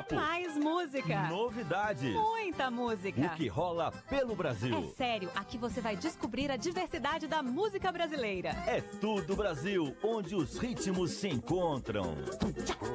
bate-papo. Mais música. Novidades. Muita música. O que rola pelo Brasil. É sério, aqui você vai descobrir a diversidade da música brasileira. É tudo Brasil, onde os ritmos se encontram.